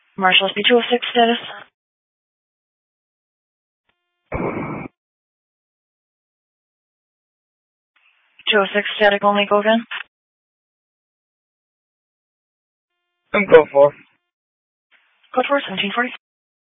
Marshall SB 206 status. 206 static only, go again. I'm code 4. Code 4, 1740.